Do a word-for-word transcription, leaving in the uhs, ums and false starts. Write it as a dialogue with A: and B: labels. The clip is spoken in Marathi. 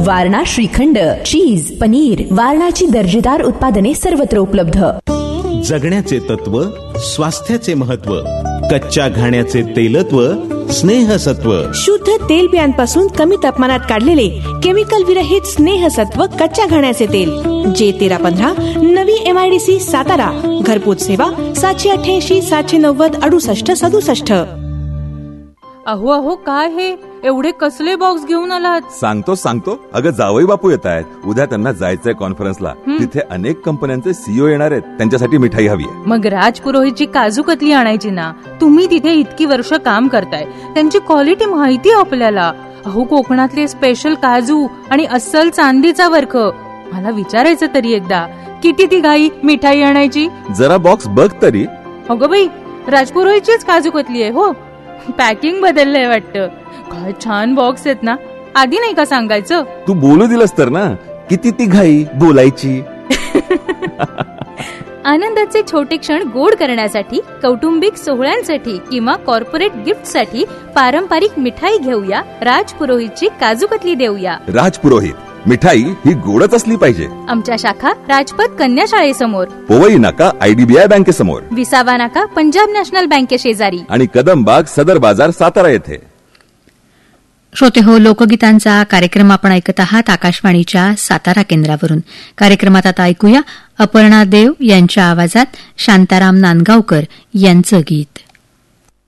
A: वारणा श्रीखंड, चीज, पनीर, वारणाची दर्जेदार उत्पादने सर्वत्र उपलब्ध.
B: जगण्याचे तत्व, स्वास्थ्याचे महत्व, कच्च्या घाण्याचे तेलत्व, स्नेहसत्व.
C: शुद्ध तेलबियांपासून कमी तापमानात काढलेले केमिकल विरहित स्नेहसत्व कच्च्या घाण्याचे तेल. जे तेरा पंधरा, नवी एमआयडीसी सातारा. घरपोच सेवा सातशे अठ्ठ्याऐंशी सातशे नव्वद अडुसष्ट सदुसष्ट.
D: अहो अहो काय हे एवढे कसले बॉक्स घेऊन आलात?
E: सांगतो सांगतो अगं जावई बापू येत आहेत, उद्या त्यांना जायचंय कॉन्फरन्सला. तिथे अनेक कंपन्यांचे सीईओ येणार आहेत, त्यांच्यासाठी मिठाई हवी आहे.
D: मग राज पुरोहितची काजू कतली आणायची ना. तुम्ही तिथे इतकी वर्ष काम करताय, त्यांची क्वालिटी माहिती आपल्याला. अहो कोकणातले स्पेशल काजू आणि अस्सल चांदीचा वर्ख. मला विचारायचं तरी एकदा, किती ती घाई मिठाई आणायची?
E: जरा बॉक्स बघ तरी.
D: अगं बाई, राज पुरोहितचीच काजू कतली आहे हो. पॅकिंग बदललंय वाटतं. काय छान बॉक्स आहेत ना, आधी नाही का सांगायचं?
E: तू बोलू दिलंस तर ना, किती ती घाई बोलायची.
F: आनंदाचे छोटे क्षण गोड करण्यासाठी, कौटुंबिक सोहळ्यांसाठी किंवा कॉर्पोरेट गिफ्टसाठी पारंपरिक मिठाई घेऊया. राज पुरोहितची काजू कतली देऊया.
E: राज पुरोहित, मिठाई ही गोडच असली पाहिजे.
F: आमच्या शाखा राजपथ कन्या शाळेसमोर,
E: पोवई नाका आयडीबीआय बँकेसमोर,
F: विसावा नाका पंजाब नॅशनल बँके शेजारी आणि
E: कदमबाग सदर बाजार सातारा येथे.
G: श्रोते हो, लोकगीतांचा कार्यक्रम आपण ऐकत आहात आकाशवाणीच्या सातारा केंद्रावरून. कार्यक्रमात आता ऐकूया अपर्णा देव यांच्या आवाजात शांताराम नांदगावकर यांचं गीत.